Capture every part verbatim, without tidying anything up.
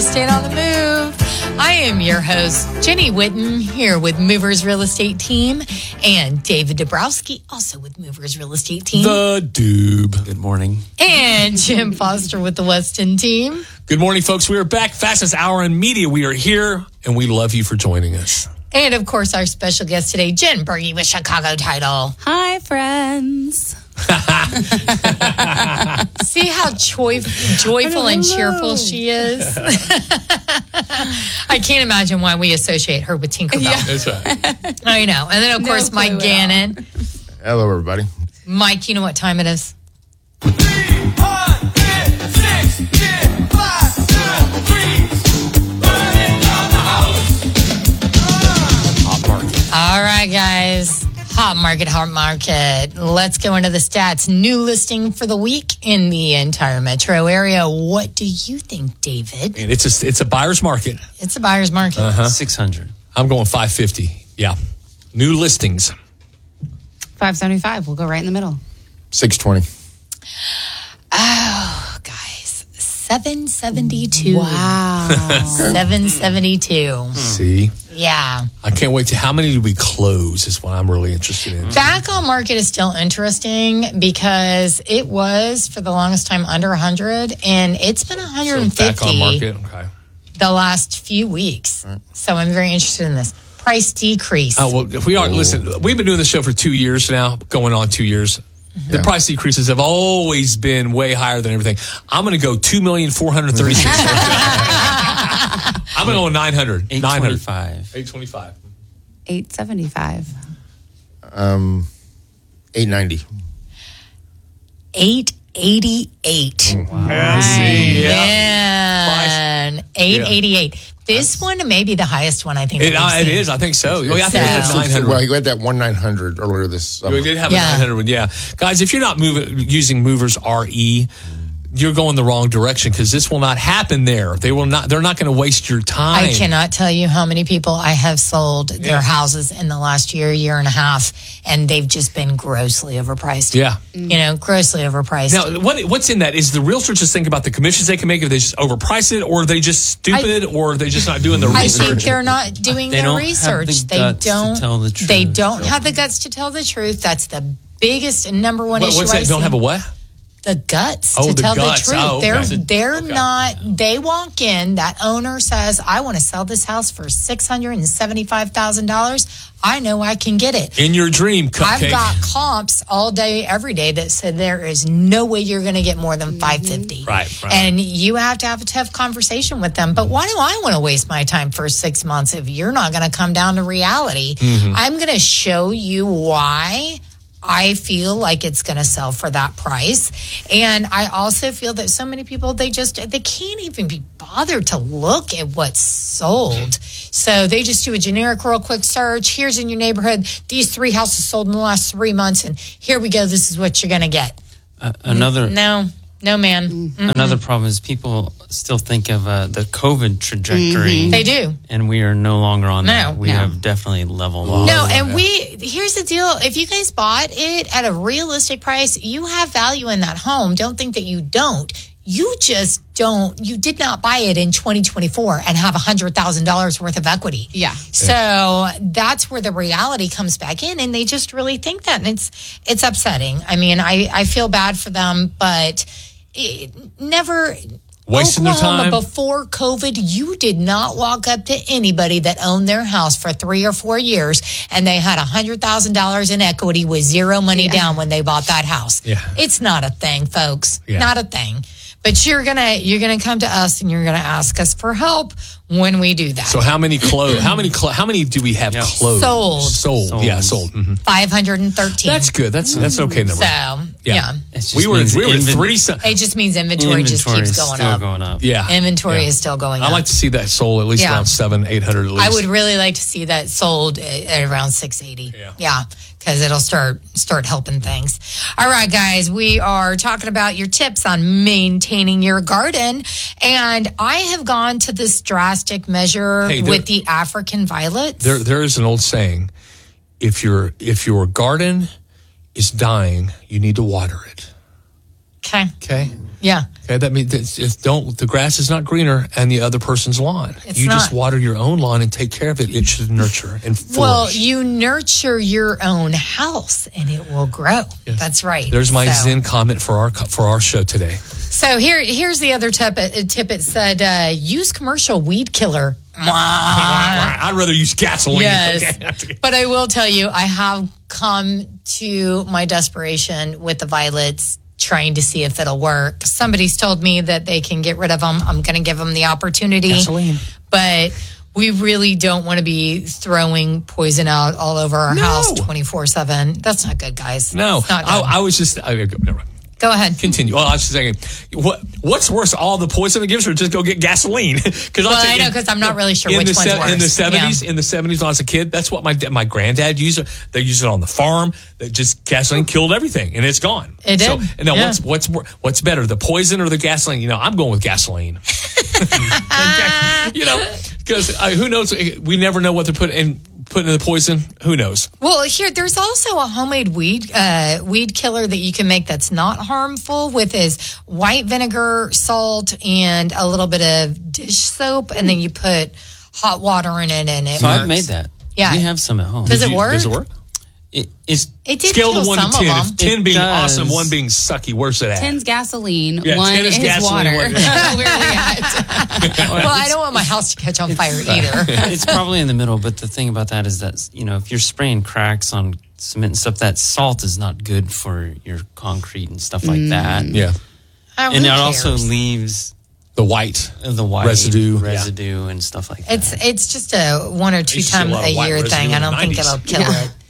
Estate on the Move. I am your host, Jenny Whitten, here with Movers Real Estate Team, and David Dabrowski, also with Movers Real Estate Team. The Doob. Good morning. And Jim Foster with the Weston Team. Good morning, folks. We are back. Fastest hour in media. We are here, and we love you for joining us. And, of course, our special guest today, Jen Berge with Chicago Title. Hi, friends. See how joy- joyful and cheerful she is? I can't imagine why we associate her with Tinkerbell. Yeah. That's right. I know. And then, of No course, clue Mike at all. Gannon. Hello, everybody. Mike, you know what time it is? All right, guys. Hot market, hot market. Let's go into the stats. New listing for the week in the entire metro area. What do you think, David? And it's a, it's a buyer's market. It's a buyer's market. Uh-huh. six hundred. I'm going five fifty. Yeah. New listings. five seventy-five. We'll go right in the middle. six twenty. Oh, guys. seven seventy-two. Wow. seven seventy-two. See? Yeah. I can't wait to, how many do we close is what I'm really interested in. Back on market is still interesting because it was for the longest time under one hundred, and it's been one hundred fifty So back on market. Okay. the last few weeks. So I'm very interested in this. Price decrease. Oh, well, if we are, listen, we've been doing this show for two years now, going on two years. The Yeah. price decreases have always been way higher than everything. I'm going to go two million four hundred thirty-six thousand. I'm going to go nine hundred. eight twenty-five. eight twenty-five. eight seventy-five. Um, eight ninety. eight eighty-eight. Yeah, see, yeah. Man, eight eighty-eight. This one may be the highest one, I think. It, that we've uh, it seen. is. I think so. Oh, yeah, I So- think it's Six- nine hundred. Well, you had that one nine hundred earlier this summer. We did have Yeah. a nine hundred one, yeah. Guys, if you're not moving, using Movers R E, you're going the wrong direction because this will not happen there. They will not. They're not going to waste your time. I cannot tell you how many people I have sold their Yeah. houses in the last year, year and a half, and they've just been grossly overpriced. Yeah. You know, grossly overpriced. Now, what what's in that? Is the realtor just think about the commissions they can make if they just overprice it, or are they just stupid, or are they just not doing the I research? think they're not doing They their don't have research. the they guts to don't. tell the truth. They don't have the guts to tell the truth. That's the biggest and number one What- issue. what's I that? Don't see. have a what? The guts Oh, to the tell guts. the truth. Oh, okay. They're So- they're okay. not. They walk in. That owner says, "I want to sell this house for six hundred and seventy-five thousand dollars. I know I can get it." In your dream, cupcake. I've got comps all day, every day that said there is no way you're going to get more than five fifty. Right, right. And you have to have a tough conversation with them. But why do I want to waste my time for six months if you're not going to come down to reality? Mm-hmm. I'm going to show you why I feel like it's going to sell for that price. And I also feel that so many people, they just, they can't even be bothered to look at what's sold. So they just do a generic real quick search. Here's in your neighborhood, these three houses sold in the last three months. And here we go. This is what you're going to get. Uh, another No, no, man. Mm-mm. another problem is people still think of uh, the COVID trajectory. They do. And we are no longer on No, that. We no. have definitely leveled off. No, and we, here's the deal. If you guys bought it at a realistic price, you have value in that home. Don't think that you don't. You just don't, you did not buy it in twenty twenty-four and have one hundred thousand dollars worth of equity. Yeah. So that's where the reality comes back in, and they just really think that. And it's, it's upsetting. I mean, I, I feel bad for them, but it never... Wasting their Oklahoma, time. before COVID, you did not walk up to anybody that owned their house for three or four years and they had one hundred thousand dollars in equity with zero money Yeah. down when they bought that house. Yeah. It's not a thing, folks. Yeah. Not a thing. But you're gonna you're gonna come to us and you're gonna ask us for help when we do that. So how many close? How many? Clo- how many do we have Yeah. closed? Sold. Sold. Sold. Yeah, sold. Mhm. five hundred thirteen. That's good. That's that's an okay number. So yeah. Yeah. It just we were means we were inven- three. So- It just means inventory, just Inventory keeps is going still up. going up. yeah. Inventory Yeah. is still going I up. like to see that sold at least Yeah. around seven, eight hundred at least. I would really like to see that sold at, at around six eighty. Yeah. Yeah, because it'll start start helping things. All right, guys, we are talking about your tips on maintaining your garden, and I have gone to this drastic measure Hey, there- with the African violets. There, there is an old saying: if your if your garden is dying, you need to water it. Okay. Okay. Yeah. Okay. That means that if don't the grass is not greener on the other person's lawn. It's you not. just water your own lawn and take care of it. It should nurture and flourish. Well, you nurture your own house and it will grow. Yes. That's right. There's my So- Zen comment for our for our show today. So here, here's the other tip. It, tip it said, uh, use commercial weed killer. I'd rather use gasoline. Yes. Okay. But I will tell you, I have come to my desperation with the violets, trying to see if it'll work. Somebody's told me that they can get rid of them. I'm going to give them the opportunity. Gasoline. But we really don't want to be throwing poison out all over our No. house twenty-four seven. That's not good, guys. No, It's not good. I, I was just. I, never mind. Go ahead. Continue. Well, I was just saying, what what's worse, all the poison it gives, or just go get gasoline? Because Well, I know, 'cause I'm not really sure in which the one's In the worse. seventies, Yeah. in the seventies, when I was a kid, that's what my da- my granddad used. it. They used it on the farm. They just gasoline killed everything, and it's gone. It did. So, and now Yeah. what's what's wor- what's better, the poison or the gasoline? You know, I'm going with gasoline. You know, because uh, who knows? We never know what they're putting in. Putting in the poison, who knows? Well, here there's also a homemade weed uh, weed killer that you can make that's not harmful with is white vinegar, salt, and a little bit of dish soap, and then you put hot water in it, and it So works. I've made that. Yeah. We have some at home. Does it You- work? Does it work? It, it's It did Scale kill of one some to ten. of If them. ten It being does. awesome, one being sucky, where's it at? Ten's gasoline, Yeah, one ten is is gasoline, water. one- Where are we at? Well, I don't want my house to catch on fire either. it's probably in the middle, but the thing about that is that, you know, if you're spraying cracks on cement and stuff, that salt is not good for your concrete and stuff like that. Yeah, Oh, And who it also cares? leaves the white. the white Residue, yeah. residue and stuff like that. It's it's just a one or two used to see a time lot a of white year residue thing. in I the don't think nineties. it'll kill Yeah. it.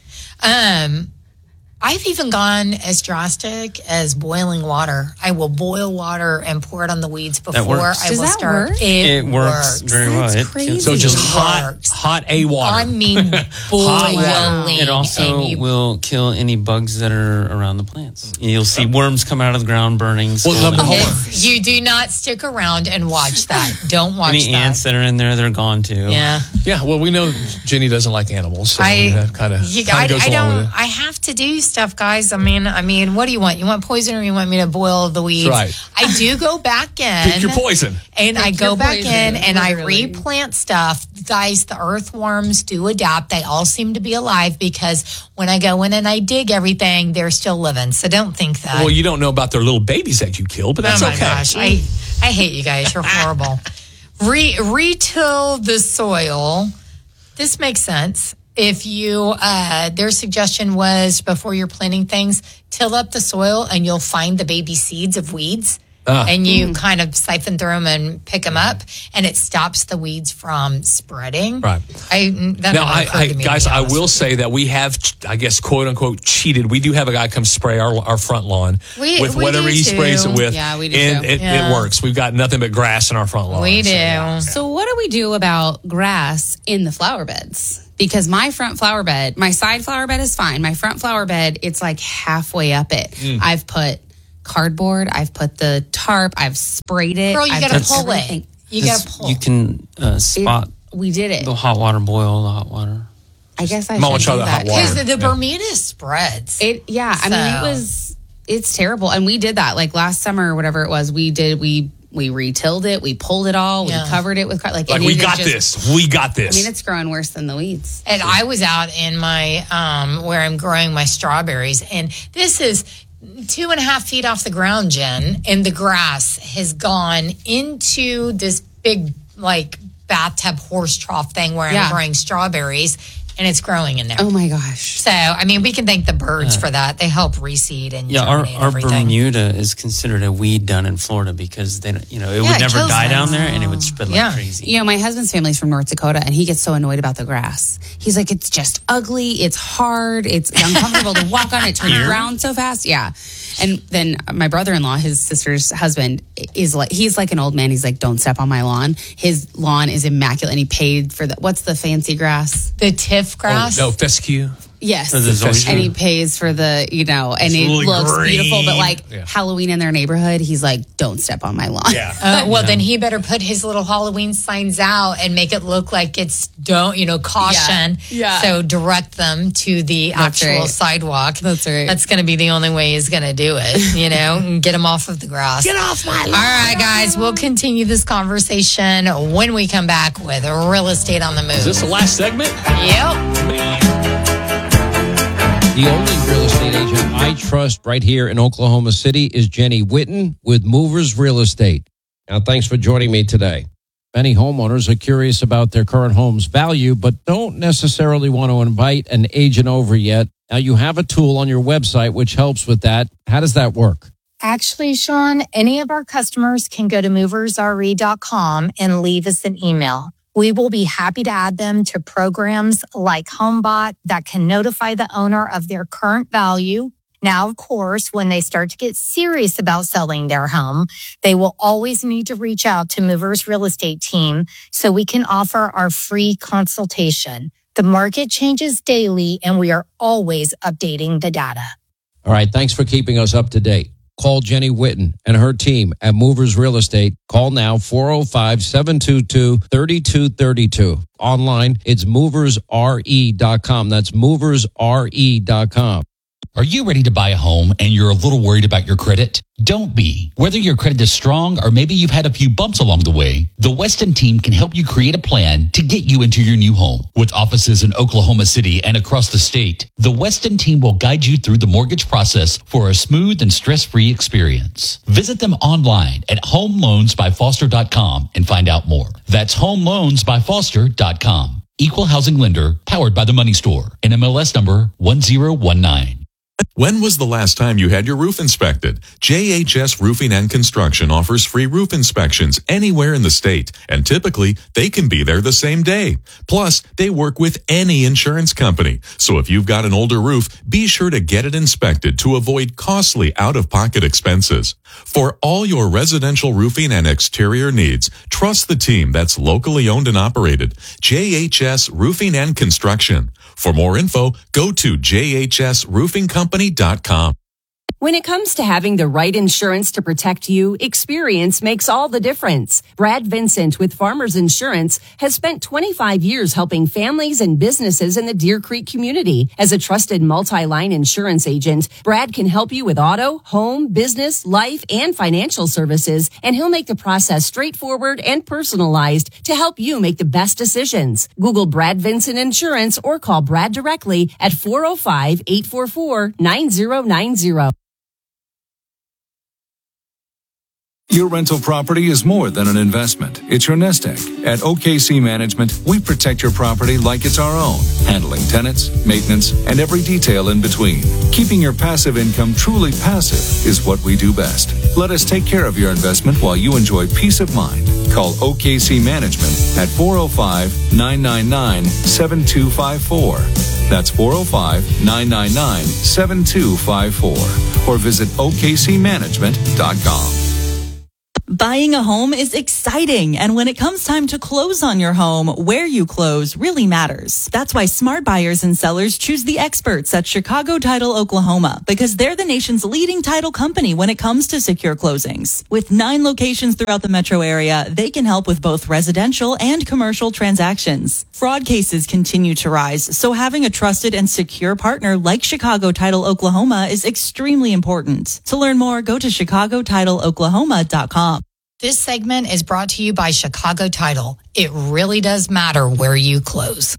Um, I've even gone as drastic as boiling water. I will boil water and pour it on the weeds before works. I Does will that start. work? It works very well. That's It crazy. kills- So just It hot, works. hot A water. I mean, water. boiling. It also and you- will kill any bugs that are around the plants. You'll see worms come out of the ground burning. Well, scalding. hold on. If you do not stick around and watch that. Don't watch Any that. ants that are in there, they're gone too. Yeah. Yeah, well, we know Jenny doesn't like animals, so I, that kind of you, I, goes I along with don't. it. I have to do stuff, guys. I mean, I mean, what do you want? You want poison, or you want me to boil the weeds? Right. I do go back in. Pick your poison. And I Pick go your back poison, in and I literally. replant stuff. Guys, the earthworms do adapt. They all seem to be alive because when I go in and I dig everything, they're still living. So don't think that. Well, you don't know about their little babies that you killed, but that's oh my okay. gosh, I I hate you guys. You're horrible. Re retill the soil. This makes sense. If you, uh, their suggestion was before you're planting things, till up the soil and you'll find the baby seeds of weeds. Ah. And you kind of siphon through them and pick them up, and it stops the weeds from spreading. Right. I that Now, never I, occurred I, to me, to guys, be I honest will with say that we have, I guess, quote unquote, cheated. We do have a guy come spray our, our front lawn We- with we whatever do he sprays too. it with. Yeah, we do And too. it, Yeah. it works. We've got nothing but grass in our front lawn. you. We so, do. yeah. So what do we do about grass in the flower beds? Because my front flower bed, my side flower bed is fine. My front flower bed, it's like halfway up it. Mm. I've put cardboard, I've put the tarp, I've sprayed it. Girl, you I've got to done pull everything. it. You It's- got to pull. You can uh, It- spot we did it. the hot water boil, the hot water. I guess I Might want should to try do that that. hot water. Because the, the Yeah. Bermuda spreads. It yeah, I mean it So- was it's terrible. And we did that like last summer or whatever it was. We did we we retilled it, we pulled it all, Yeah. we covered it with car- like, Like, and we it is got just- this. We got this. I mean, it's growing worse than the weeds. And I was out in my um, where I'm growing my strawberries, and this is two and a half feet off the ground, Jen, and the grass has gone into this big like bathtub horse trough thing where Yeah. I'm growing strawberries, and it's growing in there. Oh my gosh. So I mean, we can thank the birds for that. They help reseed and Yeah, our, germinate our everything. Bermuda is considered a weed down in Florida because they, don't- you know, it Yeah, would it never kills die them. down there and it would spread like Yeah. crazy. You know, my husband's family's from North Dakota, and he gets so annoyed about the grass. He's like, it's just ugly, it's hard, it's uncomfortable to walk on, it turns brown so fast. Yeah. And then my brother-in-law, his sister's husband, is like, he's like an old man. He's like, don't step on my lawn. His lawn is immaculate, and he paid for the, what's the fancy grass? The tiff oh, grass. no, fescue. Yes. Or the zoysia. And he pays for the, you know, and it really looks green. beautiful. But like Yeah. Halloween in their neighborhood, he's like, don't step on my lawn. Yeah. Uh, well, then he better put his little Halloween signs out and make it look like it's don't, you know, caution. Yeah. Yeah. So direct them to the That's actual right. sidewalk. That's right. That's going to be the only way he's going to do it, you know, and get him off of the grass. Get off my lawn. All right, guys, we'll continue this conversation when we come back with Real Estate on the Move. Is this the last segment? Yep. The only real estate agent I trust right here in Oklahoma City is Jenny Whitten with Movers Real Estate. Now, thanks for joining me today. Many homeowners are curious about their current home's value, but don't necessarily want to invite an agent over yet. Now, you have a tool on your website which helps with that. How does that work? Actually, Sean, any of our customers can go to movers r e dot com and leave us an email. We will be happy to add them to programs like HomeBot that can notify the owner of their current value. Now, of course, when they start to get serious about selling their home, they will always need to reach out to Movers Real Estate Team so we can offer our free consultation. The market changes daily and we are always updating the data. All right, thanks for keeping us up to date. Call Jenny Whitten and her team at Movers Real Estate. Call now, four oh five, seven two two, three two three two. Online, it's movers r e dot com. That's movers r e dot com. Are you ready to buy a home and you're a little worried about your credit? Don't be. Whether your credit is strong or maybe you've had a few bumps along the way, the Weston team can help you create a plan to get you into your new home. With offices in Oklahoma City and across the state, the Weston team will guide you through the mortgage process for a smooth and stress-free experience. Visit them online at home loans by foster dot com and find out more. That's home loans by foster dot com. Equal housing lender, powered by the Money Store. N M L S number one zero one nine. When was the last time you had your roof inspected? J H S Roofing and Construction offers free roof inspections anywhere in the state, and typically they can be there the same day. Plus, they work with any insurance company. So if you've got an older roof, be sure to get it inspected to avoid costly out-of-pocket expenses. For all your residential roofing and exterior needs, trust the team that's locally owned and operated. J H S Roofing and Construction. For more info, go to j h s roofing company dot com. When it comes to having the right insurance to protect you, experience makes all the difference. Brad Vincent with Farmers Insurance has spent twenty-five years helping families and businesses in the Deer Creek community. As a trusted multi-line insurance agent, Brad can help you with auto, home, business, life, and financial services, and he'll make the process straightforward and personalized to help you make the best decisions. Google Brad Vincent Insurance or call Brad directly at four oh five, eight four four, nine oh nine oh. Your rental property is more than an investment. It's your nest egg. At O K C Management, we protect your property like it's our own, handling tenants, maintenance, and every detail in between. Keeping your passive income truly passive is what we do best. Let us take care of your investment while you enjoy peace of mind. Call O K C Management at four oh five, nine nine nine, seven two five four. That's four oh five, nine nine nine, seven two five four. Or visit O K C management dot com. Buying a home is exciting, and when it comes time to close on your home, where you close really matters. That's why smart buyers and sellers choose the experts at Chicago Title Oklahoma, because they're the nation's leading title company when it comes to secure closings. With nine locations throughout the metro area, they can help with both residential and commercial transactions. Fraud cases continue to rise, so having a trusted and secure partner like Chicago Title Oklahoma is extremely important. To learn more, go to chicago title oklahoma dot com. This segment is brought to you by Chicago Title. It really does matter where you close.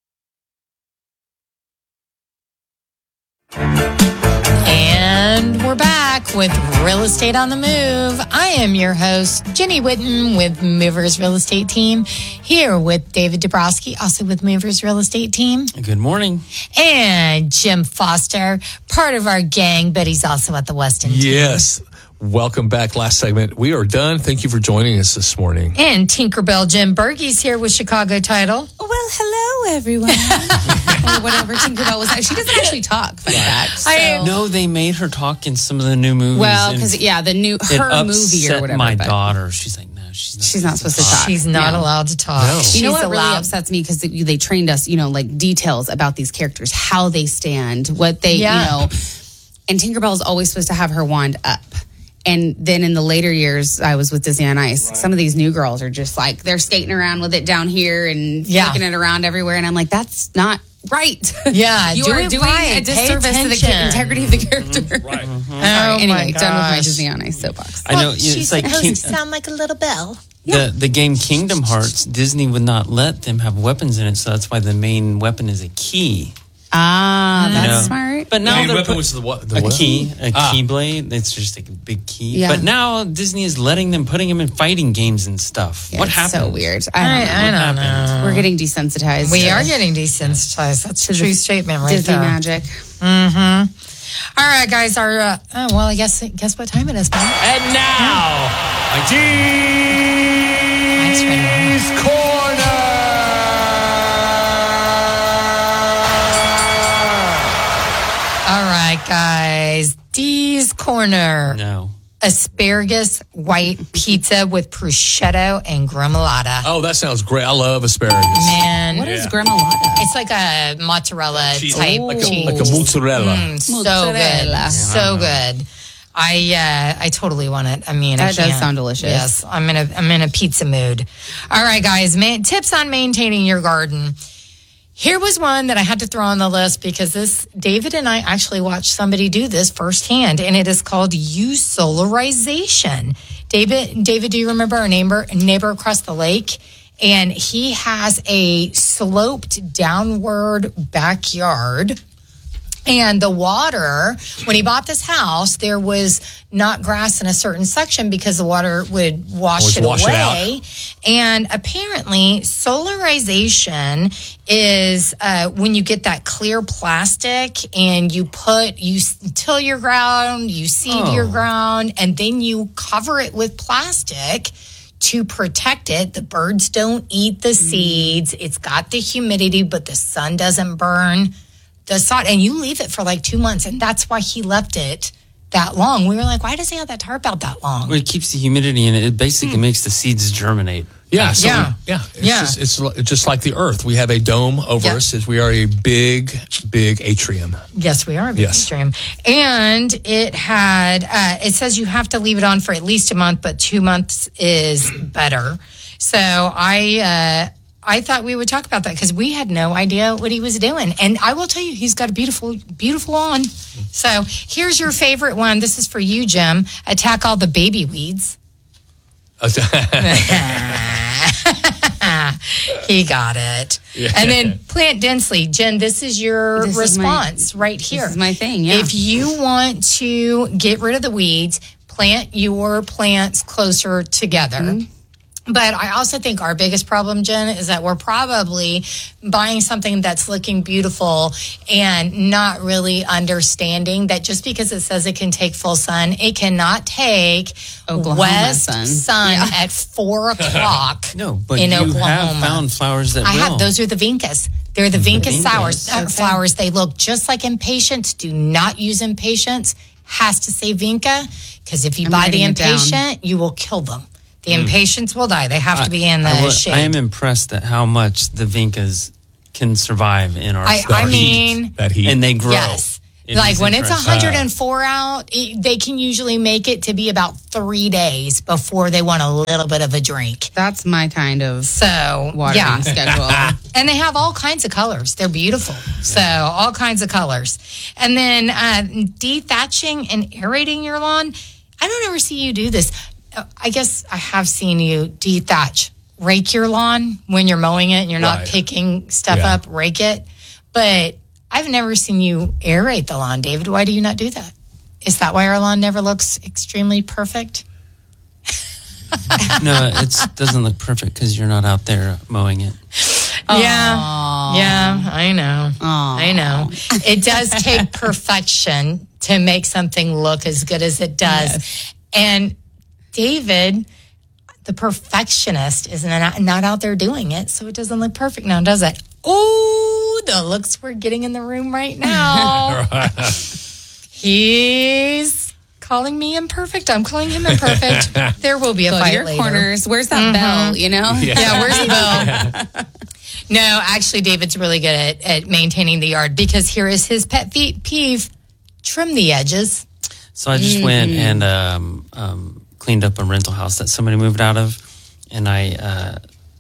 And we're back with Real Estate on the Move. I am your host, Jenny Whitten with Movers Real Estate Team, here with David Dabrowski, also with Movers Real Estate Team. Good morning. And Jim Foster, part of our gang, but he's also at the Weston Team. Yes. Welcome back. Last segment. We are done. Thank you for joining us this morning. And Tinkerbell Jim Bergey's here with Chicago Title. Well, hello, everyone. Or whatever Tinkerbell was. She doesn't actually talk, fun fact. So. I- No, they made her talk in some of the new movies. Well, and because, yeah, the new, it her movie or upset whatever. my but- daughter. She's like, no. she's not, She's not supposed to talk. She's not No. allowed to talk. No. She's You know what really allowed- upsets me because they, they trained us, you know, like details about these characters, how they stand, what they, Yeah. you know. And Tinkerbell is always supposed to have her wand up. And then in the later years, I was with Disney on Ice. Right. Some of these new girls are just like, they're skating around with it down here and Yeah. flicking it around everywhere. And I'm like, that's not right. Yeah, you do are it doing right. a disservice Pay to the attention. integrity of the character. Right. Oh, Sorry, anyway, my done with my gosh. Disney on Ice soapbox. I know it's like King, sound like a little bell. the the game Kingdom Hearts. Disney would not let them have weapons in it, so that's why the main weapon is a key. Ah, You that's know? smart. But now Main they're weapon put- was the what? The a what? key, a Ah. keyblade. It's just like a big key. Yeah. But now Disney is letting them, putting them in fighting games and stuff. Yeah, what it's happened? so weird. I I, don't know. I don't know. We're getting desensitized. We to are getting desensitized. That's a the true statement right Disney there. magic. Mm-hmm. All right, guys. Our uh, oh, well, I guess guess what time it is, Bob? And now, Thanks for Dee's Corner. All right, guys. Dee's Corner. No. Asparagus white pizza with prosciutto and gremolata. Oh, that sounds great. I love asparagus. Man, What is Yeah. gremolata? it's like a mozzarella Cheese. type like, a, cheese. like a mozzarella. Mm, so Mozzarella. good, so good. I uh, I totally want it. I mean, I That does can't. sound delicious. Yes, I'm in a I'm in a pizza mood. All right, guys. Man, tips on maintaining your garden. Here was one that I had to throw on the list because this David and I actually watched somebody do this firsthand, and it is called U-solarization. David, David, do you remember our neighbor neighbor across the lake? And he has a sloped downward backyard. And the water, when he bought this house, there was not grass in a certain section because the water would wash Always it wash it away. And apparently, solarization is uh, when you get that clear plastic and you put, you s- till your ground, you seed Oh. your ground, and then you cover it with plastic to protect it. The birds don't eat the seeds. It's got the humidity, but the sun doesn't burn the sod, and you leave it for like two months, and that's why he left it that long. We were like, why does he have that tarp out that long? Well, it keeps the humidity in it. It basically makes the seeds germinate. Yeah, so Yeah. we- yeah, it's Yeah. Just, it's li- just like the Earth. We have a dome over Yeah. us. As we are a big, big atrium. Yes, we are a big Yes. stream. And it had, uh, it says you have to leave it on for at least a month, but two months is better. So I, uh, I thought we would talk about that because we had no idea what he was doing. And I will tell you, he's got a beautiful, beautiful lawn. So here's your favorite one. This is for you, Jim. Attack all the baby weeds. He got it. And then plant densely. Jen, this is your This is my- response right here. This is my thing, yeah. If you want to get rid of the weeds, plant your plants closer together. Mm-hmm. But I also think our biggest problem, Jen, is that we're probably buying something that's looking beautiful and not really understanding that just because it says it can take full sun, it cannot take Oklahoma west sun. sun, at four o'clock. No, but in you Oklahoma. have found flowers that I will. have those are the vincas. They're the vincas Vincas. flowers. Uh, Okay. flowers. They look just like impatiens. Do not use impatiens. Has to say vinca because if you I'm buy the writing it down. impatient, you will kill them. The impatiens will die. They have to be in the I, wa- shade. I am impressed at how much the vincas can survive in our I- star I heat. mean- that heat. and they grow. Yes. It Like is when it's interesting. one hundred four out, it, they can usually make it to be about three days before they want a little bit of a drink. That's my kind of So, watering yeah. schedule. And they have all kinds of colors. They're beautiful. So, all kinds of colors. And then uh, dethatching and aerating your lawn. I don't ever see you do this. Uh, I guess I have seen you dethatch, rake your lawn when you're mowing it and you're not Right. picking stuff Yeah. up, rake it. But I've never seen you aerate the lawn, David. Why do you not do that? Is that why our lawn never looks extremely perfect? No, it doesn't look perfect because you're not out there mowing it. Yeah. Yeah, I know. I know. It does take perfection to make something look as good as it does. And David, the perfectionist, is not, not out there doing it, so it doesn't look perfect now, does it? Oh, the looks we're getting in the room right now. He's calling me imperfect. I'm calling him imperfect. There will be a Go to fight your later. corners. Where's that bell? You know? Yeah. Yeah, where's the bell? No, actually, David's really good at, at maintaining the yard because here is his pet fe- peeve: trim the edges. So I just went and um, um, cleaned up a rental house that somebody moved out of, and I uh,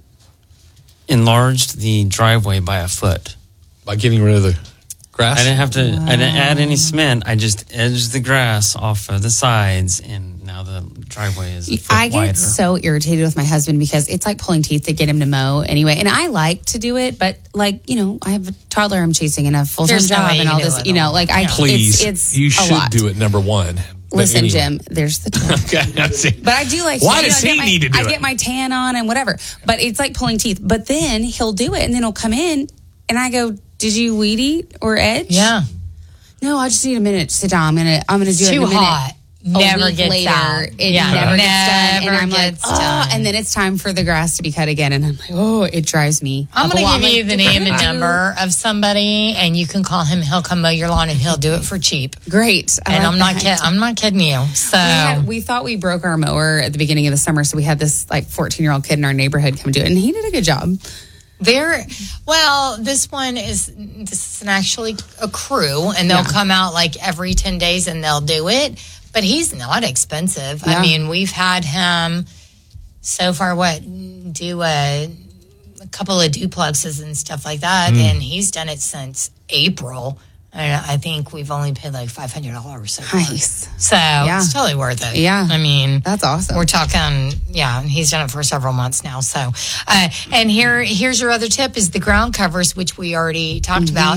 enlarged the driveway by a foot. By getting rid of the grass? I didn't have to. I didn't add any cement. I just edged the grass off of the sides, and now the driveway is a foot I get wider. so irritated with my husband because it's like pulling teeth to get him to mow anyway. And I like to do it, but like, you know, I have a toddler I'm chasing and a full time There's no job way and you all can do this, it you know, all. like I, Please, it's, it's you a should lot. do it, number one. But Listen, anyway. Jim, there's the tip. Okay, I see. But I do like. Why you know, does I get he my- need to do I it? get my tan on and whatever, but it's like pulling teeth. But then he'll do it, and then he'll come in, and I go, "Did you weed eat or edge?" Yeah. No, I just need a minute to sit down. I'm gonna, I'm gonna do It's it in too a minute. hot. A Never week gets later, out. it Yeah. never, gets done, Never and I'm like, gets oh, done. and then it's time for the grass to be cut again, and I'm like, oh, it drives me. I'm up going a wall. to give you like, the name and number of somebody, and you can call him. He'll come mow your lawn, and he'll do it for cheap. Great, I And like I'm not that. kidding. I'm not kidding you. So We, had, we thought we broke our mower at the beginning of the summer, so we had this like fourteen year old kid in our neighborhood come do it, and he did a good job. There, well, this one is this is actually a crew, and they'll Yeah. come out like every ten days, and they'll do it. But he's not expensive. Yeah. I mean, we've had him so far. What do a, a couple of duplexes and stuff like that, and he's done it since April. And I think we've only paid like five hundred dollars so far. Nice. So Yeah. it's totally worth it. Yeah. I mean, That's awesome. we're talking, yeah, he's done it for several months now. So, uh, and here, here's your other tip is the ground covers, which we already talked about.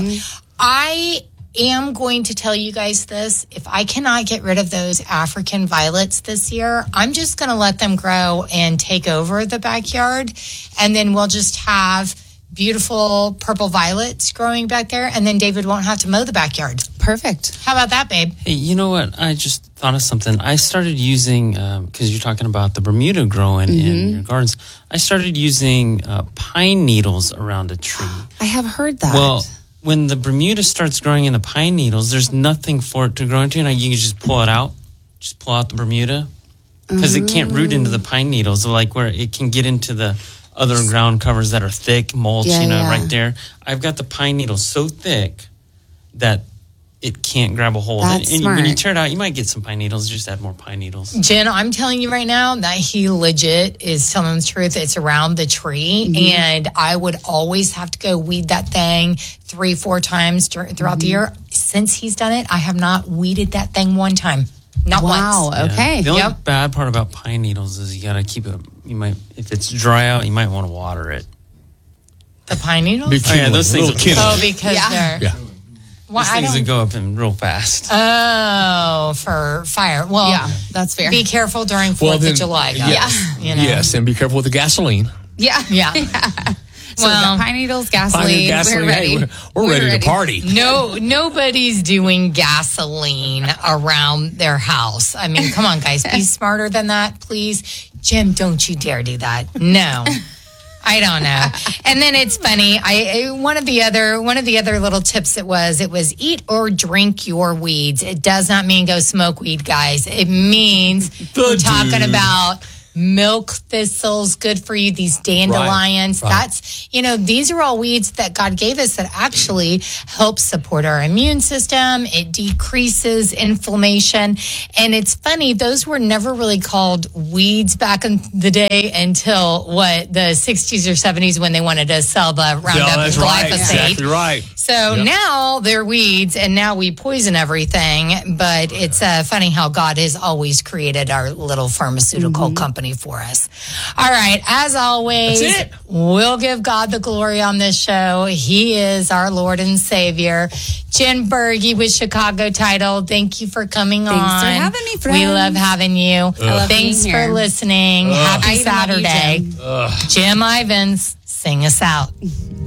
I am going to tell you guys this. If I cannot get rid of those African violets this year, I'm just going to let them grow and take over the backyard. And then we'll just have beautiful purple violets growing back there. And then David won't have to mow the backyard. Perfect. How about that, babe? Hey, you know what? I just thought of something. I started using, because you're talking about the Bermuda growing in your gardens, I started using uh, pine needles around a tree. I have heard that. Well, when the Bermuda starts growing into pine needles, there's nothing for it to grow into, and you can just pull it out, just pull out the Bermuda, because it can't root into the pine needles, like where it can get into the other ground covers that are thick, mulch, Yeah, you know, yeah. right there. I've got the pine needles so thick that it can't grab a hold. That's and and when you smart. tear it out, you might get some pine needles. Just add more pine needles. Jen, I'm telling you right now that he legit is telling the truth. It's around the tree, and I would always have to go weed that thing three, four times dur- throughout the year. Since he's done it, I have not weeded that thing one time. Not wow. once. Okay. The only Yep. bad part about pine needles is you got to keep it. You might, if it's dry out, you might want to water it. The pine needles? Be Oh, yeah, those kindling, things little are- Oh, kindling. because Yeah. they're. Yeah. Well, Those I things that don't, go up in real fast. oh, for fire. Well, Yeah, that's fair. be careful during fourth Well, then, of July, guys. yes. You know? Yes, and be careful with the gasoline. Yeah. Yeah. So Well, we got pine needles, gasoline. Pine gasoline. We're ready. Hey, we're we're ready, to party. No, nobody's doing gasoline around their house. I mean, come on, guys, be smarter than that, please. Jim, don't you dare do that. No. I don't know. And then it's funny. I I- one of the other one of the other little tips it was it was eat or drink your weeds. It does not mean go smoke weed, guys. It means we're talking dude. about milk thistles, good for you, these dandelions. Right, right. That's, you know, these are all weeds that God gave us that actually help support our immune system. It decreases inflammation. And it's funny, those were never really called weeds back in the day until what, the sixties or seventies when they wanted to sell the Roundup Yeah, and that's right. glyphosate. Exactly right. So Yep. now they're weeds, and now we poison everything. But it's uh, funny how God has always created our little pharmaceutical company for us. All right, as always, That's it. we'll give God the glory on this show. He is our Lord and Savior. Jen Berge with Chicago Title. Thank you for coming Thanks on. for having me, We friends. love having you. love Thanks being for here. listening. Happy I even love you, Saturday. Jim. Jim Ivins, sing us out.